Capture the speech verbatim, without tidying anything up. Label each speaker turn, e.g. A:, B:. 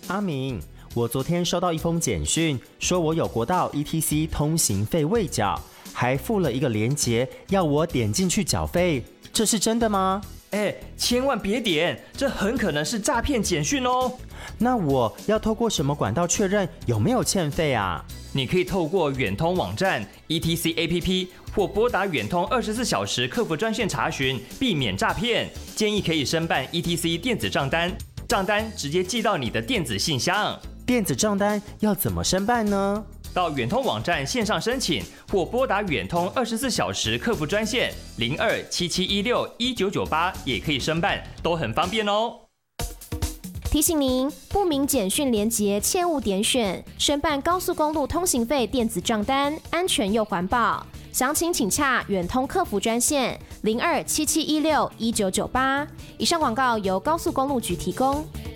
A: 阿明，我昨天收到一封简讯，说我有国道 E T C 通行费未缴，还附了一个连结，要我点进去缴费，这是真的吗？
B: 哎，千万别点，这很可能是诈骗简讯哦。
A: 那我要透过什么管道确认有没有欠费啊？
B: 你可以透过远通网站、E T C A P P 或拨打远通二十四小时客服专线查询，避免诈骗。建议可以申办 E T C 电子账单，账单直接寄到你的电子信箱。
A: 电子账单要怎么申办呢？
B: 到远通网站线上申请，或拨打远通二十四小时客服专线零二七七一六一九九八，也可以申办，都很方便哦。
C: 提醒您，不明简讯连结切勿点选。申办高速公路通行费电子账单，安全又环保。详情请洽远通客服专线零二七七一六一九九八。以上广告由高速公路局提供。